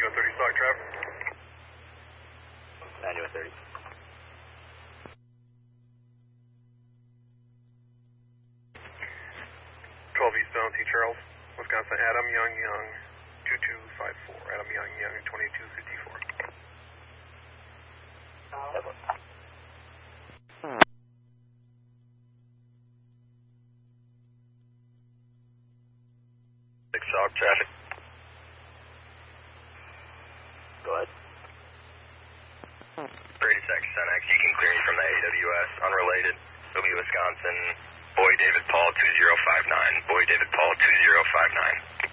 Indigo 30 stock traffic. Indigo 30. 12 eastbound T. Charles, Wisconsin, Adam Young, 2254. Adam Young, 2254. Six dog traffic. Go ahead. Brady Sex 10X, you can clear me from the AWS, unrelated. It'll be Wisconsin, Boy David Paul 2059. Boy David Paul 2059.